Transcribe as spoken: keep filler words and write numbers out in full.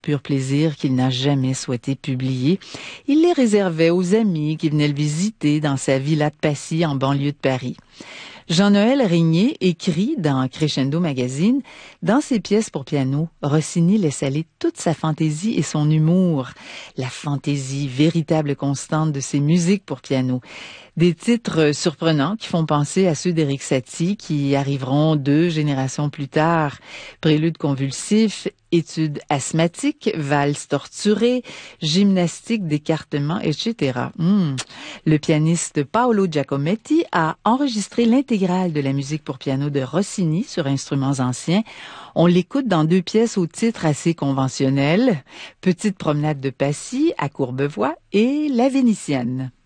pur plaisir qu'il n'a jamais souhaité publier. Il les réservait aux amis qui venaient le visiter dans sa villa de Passy en banlieue de Paris. Jean-Noël Régnier écrit dans Crescendo Magazine, dans ses pièces pour piano, Rossini laisse aller toute sa fantaisie et son humour. La fantaisie, véritable constante de ses musiques pour piano. Des titres surprenants qui font penser à ceux d'Éric Satie qui arriveront deux générations plus tard. Prélude convulsif, études asthmatiques, valse torturée, gymnastique d'écartement, et cetera. Mmh. Le pianiste Paolo Giacometti a enregistré l'intégrale de la musique pour piano de Rossini sur instruments anciens. On l'écoute dans deux pièces au titre assez conventionnel, Petite promenade de Passy à Courbevoie et La Vénitienne.